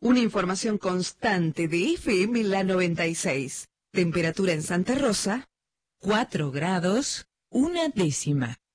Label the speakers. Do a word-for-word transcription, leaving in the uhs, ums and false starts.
Speaker 1: Una información constante de F M La noventa y seis. Temperatura en Santa Rosa,
Speaker 2: cuatro grados, una décima.